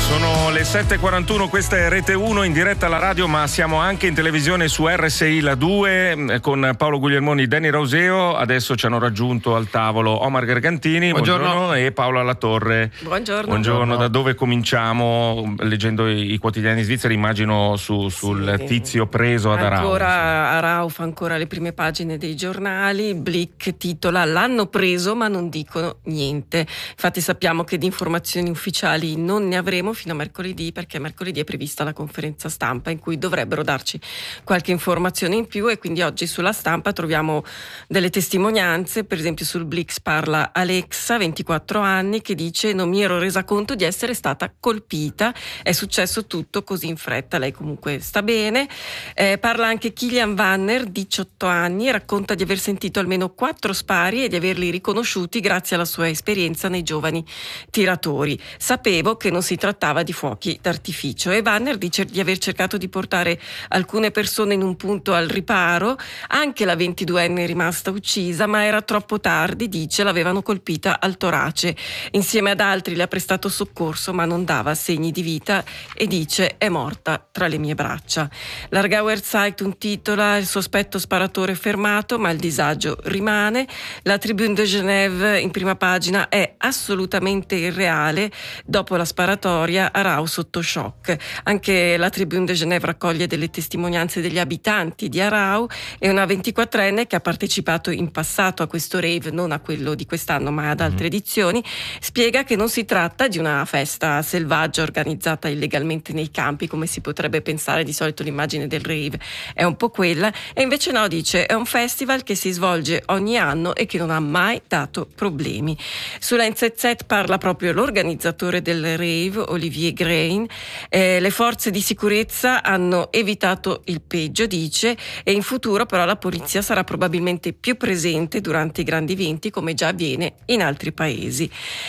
Sono le 7.41, questa è Rete 1 in diretta alla radio, ma siamo anche in televisione su RSI La 2 con Paolo Guglielmoni e Danny Rauseo. Adesso ci hanno raggiunto al tavolo Omar Gargantini, buongiorno, e Paola Latorre. Buongiorno. Da dove cominciamo? Leggendo i quotidiani svizzeri, immagino sul tizio preso ad Aarau. Aarau fa ancora le prime pagine dei giornali. Blick titola "L'hanno preso ma non dicono niente". Infatti sappiamo che di informazioni ufficiali non ne avremo fino a mercoledì, perché mercoledì è prevista la conferenza stampa in cui dovrebbero darci qualche informazione in più, e quindi oggi sulla stampa troviamo delle testimonianze. Per esempio sul Blix parla Alexa, 24 anni, che dice: "Non mi ero resa conto di essere stata colpita, è successo tutto così in fretta". Lei comunque sta bene. Parla anche Kilian Vanner, 18 anni, racconta di aver sentito almeno 4 spari e di averli riconosciuti grazie alla sua esperienza nei giovani tiratori. "Sapevo che non si trattava di fuochi d'artificio", e Vanner dice di aver cercato di portare alcune persone in un punto al riparo. Anche la 22enne è rimasta uccisa, ma era troppo tardi, dice, l'avevano colpita al torace. Insieme ad altri le ha prestato soccorso, ma non dava segni di vita, e dice: "È morta tra le mie braccia". L'Aargauer Zeitung titola: "Il sospetto sparatore fermato, ma il disagio rimane". La Tribune de Genève in prima pagina: "È assolutamente irreale, dopo la sparatoria Aarau sotto shock". Anche la Tribune de Genève raccoglie delle testimonianze degli abitanti di Aarau, e una 24enne che ha partecipato in passato a questo rave, non a quello di quest'anno ma ad altre edizioni, spiega che non si tratta di una festa selvaggia organizzata illegalmente nei campi, come si potrebbe pensare. Di solito l'immagine del rave è un po' quella, e invece no, dice, è un festival che si svolge ogni anno e che non ha mai dato problemi. Sulla NZZ parla proprio l'organizzatore del rave, Olivier Grain. Le forze di sicurezza hanno evitato il peggio, dice, e in futuro però la polizia sarà probabilmente più presente durante i grandi eventi, come già avviene in altri paesi.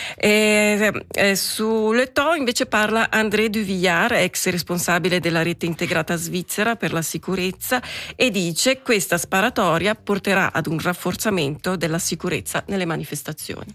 Su Le Temps invece parla André Duvillard, ex responsabile della rete integrata svizzera per la sicurezza, e dice: "Questa sparatoria porterà ad un rafforzamento della sicurezza nelle manifestazioni".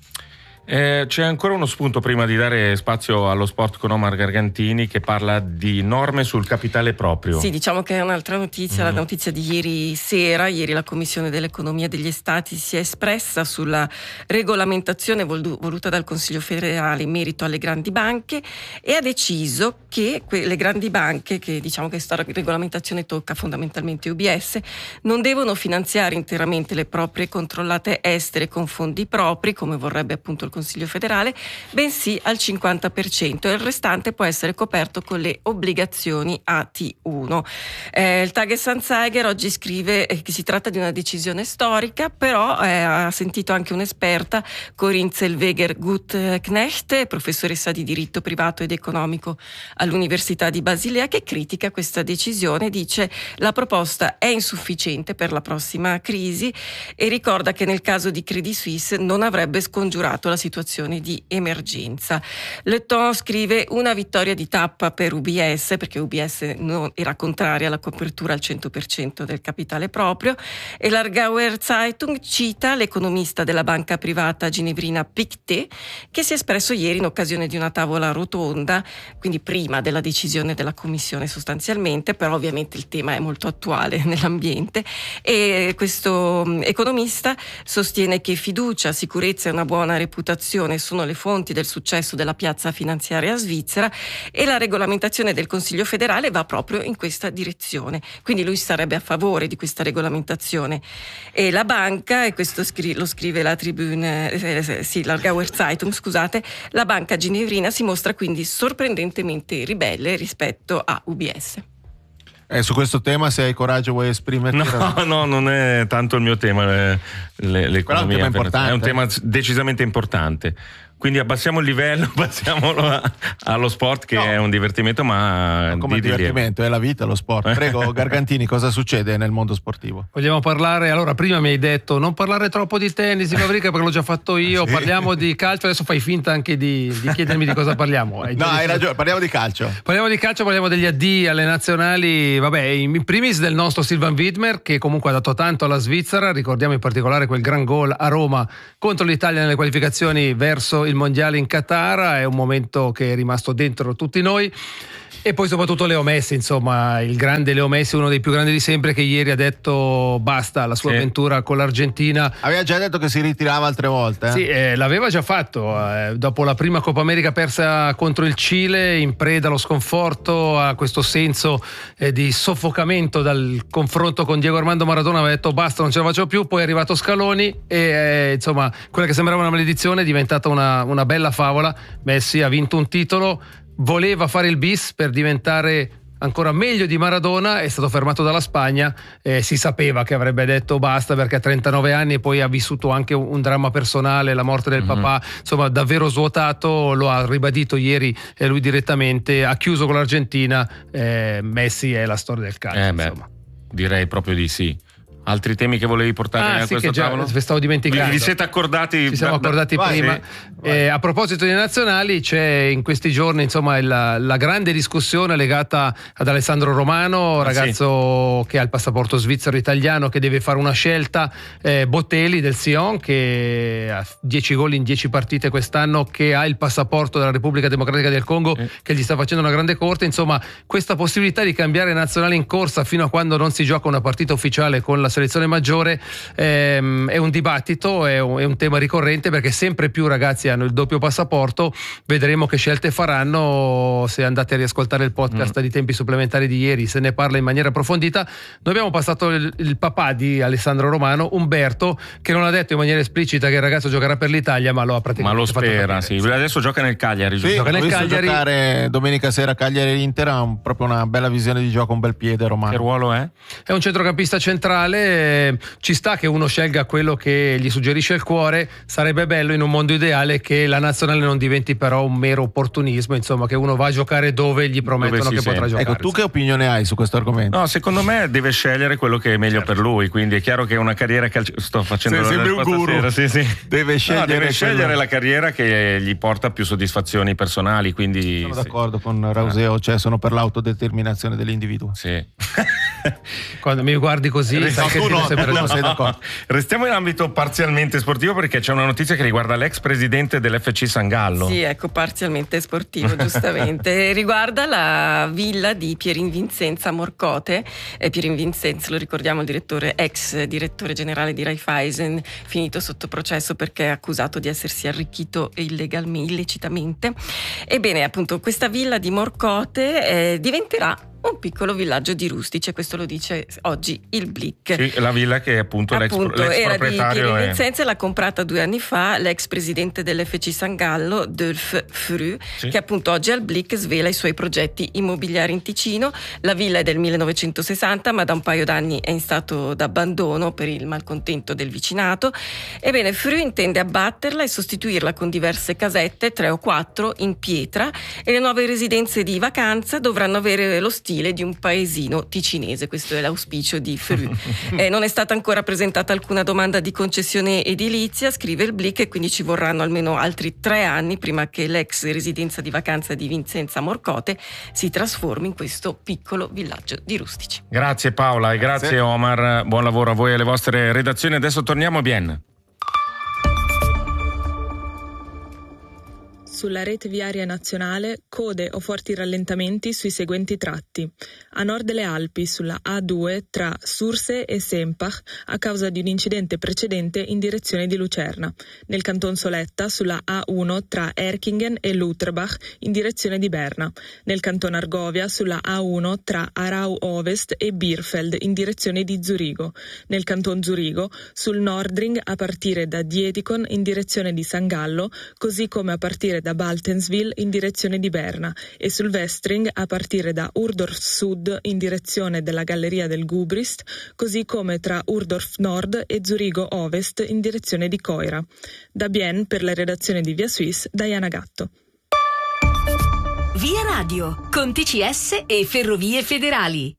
C'è ancora uno spunto prima di dare spazio allo sport con Omar Gargantini, che parla di norme sul capitale proprio. Sì, diciamo che è un'altra notizia, la notizia di ieri sera. Ieri la Commissione dell'Economia degli Stati si è espressa sulla regolamentazione voluta dal Consiglio federale in merito alle grandi banche, e ha deciso che le grandi banche, che diciamo che questa regolamentazione tocca fondamentalmente UBS, non devono finanziare interamente le proprie controllate estere con fondi propri, come vorrebbe appunto il Consiglio federale, bensì al 50%, e il restante può essere coperto con le obbligazioni AT1. Il Tagesanzeiger oggi scrive che si tratta di una decisione storica, però ha sentito anche un'esperta, Corinne Zellweger-Gutknecht, professoressa di diritto privato ed economico all'Università di Basilea, che critica questa decisione. Dice: "La proposta è insufficiente per la prossima crisi", e ricorda che nel caso di Credit Suisse non avrebbe scongiurato la situazione di emergenza. Le Temps scrive: "Una vittoria di tappa per UBS", perché UBS non era contraria alla copertura al 100% del capitale proprio, e l'Aargauer Zeitung cita l'economista della banca privata ginevrina Pictet, che si è espresso ieri in occasione di una tavola rotonda, quindi prima della decisione della Commissione sostanzialmente, però ovviamente il tema è molto attuale nell'ambiente, e questo economista sostiene che fiducia, sicurezza e una buona reputazione sono le fonti del successo della piazza finanziaria svizzera, e la regolamentazione del Consiglio federale va proprio in questa direzione. Quindi lui sarebbe a favore di questa regolamentazione. E la banca, e questo lo scrive la Tribune, l'Aargauer Zeitung, scusate, la banca ginevrina si mostra quindi sorprendentemente ribelle rispetto a UBS. Su questo tema, se hai coraggio, vuoi esprimerti? No, non è tanto il mio tema, l'economia. È un tema decisamente importante. Quindi abbassiamo il livello, passiamolo allo sport, che è un divertimento, ma come divertimento, è la vita, lo sport. Prego, Gargantini, cosa succede nel mondo sportivo? Vogliamo parlare, allora prima mi hai detto non parlare troppo di tennis, di Maverick, perché l'ho già fatto io, sì. Parliamo di calcio, adesso fai finta anche di chiedermi di cosa parliamo. Hai ragione, parliamo di calcio. Parliamo degli addii alle nazionali, in primis del nostro Sylvain Widmer, che comunque ha dato tanto alla Svizzera. Ricordiamo in particolare quel gran gol a Roma contro l'Italia nelle qualificazioni verso il mondiale in Qatar, è un momento che è rimasto dentro tutti noi. E poi soprattutto Leo Messi, insomma, il grande Leo Messi, uno dei più grandi di sempre, che ieri ha detto basta alla sua avventura con l'Argentina. Aveva già detto che si ritirava altre volte. Sì, l'aveva già fatto dopo la prima Coppa America persa contro il Cile, in preda allo sconforto, a questo senso di soffocamento dal confronto con Diego Armando Maradona, aveva detto basta, non ce la faccio più. Poi è arrivato Scaloni e insomma quella che sembrava una maledizione è diventata una bella favola. Messi ha vinto un titolo, voleva fare il bis per diventare ancora meglio di Maradona, è stato fermato dalla Spagna, si sapeva che avrebbe detto basta perché a 39 anni e poi ha vissuto anche un dramma personale, la morte del papà, insomma davvero svuotato, lo ha ribadito ieri lui direttamente, ha chiuso con l'Argentina, Messi è la storia del calcio. Insomma. Direi proprio di sì. Altri temi che volevi portare a questo tavolo? Vi stavo dimenticando. Vi siete accordati? Ci siamo accordati prima. A proposito di nazionali, c'è in questi giorni insomma la grande discussione legata ad Alessandro Romano, ragazzo che ha il passaporto svizzero italiano, che deve fare una scelta. Botelli del Sion, che ha 10 gol in 10 partite quest'anno, che ha il passaporto della Repubblica Democratica del Congo, che gli sta facendo una grande corte. Insomma, questa possibilità di cambiare nazionale in corsa fino a quando non si gioca una partita ufficiale con la selezione maggiore è un dibattito, è un tema ricorrente, perché sempre più ragazzi hanno il doppio passaporto. Vedremo che scelte faranno. Se andate a riascoltare il podcast di Tempi Supplementari di ieri, se ne parla in maniera approfondita. Noi abbiamo passato il papà di Alessandro Romano, Umberto, che non ha detto in maniera esplicita che il ragazzo giocherà per l'Italia, ma lo ha praticamente fatto spera, sì. Adesso gioca nel Cagliari. Sì, gioca nel Cagliari. Giocare domenica sera Cagliari-Inter, ha proprio una bella visione di gioco, un bel piede Romano. Che ruolo è? È un centrocampista centrale. Ci sta che uno scelga quello che gli suggerisce il cuore. Sarebbe bello in un mondo ideale che la nazionale non diventi però un mero opportunismo, insomma, che uno va a giocare dove gli promettono che potrà giocare. Ecco, tu che opinione hai su questo argomento? No, secondo me deve scegliere quello che è meglio per lui, quindi è chiaro che una carriera sto facendo sembri un guru. Deve scegliere la carriera che gli porta più soddisfazioni personali, quindi sono d'accordo con Rauseo, cioè sono per l'autodeterminazione dell'individuo. Sì. Quando mi guardi così sai che non sei d'accordo. Restiamo in ambito parzialmente sportivo, perché c'è una notizia che riguarda l'ex presidente dell'FC San Gallo. Sì, ecco, parzialmente sportivo, giustamente. Riguarda la villa di Pierin Vincenzo a Morcote. Pierin Vincenzo, lo ricordiamo, il ex direttore generale di Raiffeisen, finito sotto processo perché è accusato di essersi arricchito illecitamente. Ebbene, appunto, questa villa di Morcote diventerà un piccolo villaggio di rustici, questo lo dice oggi il Blick. Sì, la villa che appunto l'ex era proprietario di Pierin Vincenzo, l'ha comprata 2 anni fa l'ex presidente dell'FC San Gallo, Dolf Fru, che appunto oggi al Blick svela i suoi progetti immobiliari in Ticino. La villa è del 1960, ma da un paio d'anni è in stato d'abbandono per il malcontento del vicinato. Ebbene, Fru intende abbatterla e sostituirla con diverse casette, 3 o 4 in pietra, e le nuove residenze di vacanza dovranno avere lo stile di un paesino ticinese. Questo è l'auspicio di Fru. Non è stata ancora presentata alcuna domanda di concessione edilizia, scrive il Blick, e quindi ci vorranno almeno altri 3 anni prima che l'ex residenza di vacanza di Vincenzo a Morcote si trasformi in questo piccolo villaggio di rustici. Grazie Paola e grazie Omar, buon lavoro a voi e alle vostre redazioni. Adesso torniamo a Bienne. Sulla rete viaria nazionale, code o forti rallentamenti sui seguenti tratti. A nord delle Alpi, sulla A2 tra Surse e Sempach, a causa di un incidente precedente in direzione di Lucerna. Nel canton Soletta, sulla A1 tra Erkingen e Lutherbach, in direzione di Berna. Nel canton Argovia, sulla A1 tra Arau Ovest e Bierfeld, in direzione di Zurigo. Nel canton Zurigo, sul Nordring, a partire da Dietikon, in direzione di San Gallo, così come a partire da Baltenswil in direzione di Berna, e sul Westring a partire da Urdorf Sud in direzione della galleria del Gubrist, così come tra Urdorf Nord e Zurigo Ovest in direzione di Coira. Da Bienne, per la redazione di Via Suisse, Diana Gatto. Via Radio con TCS e Ferrovie Federali.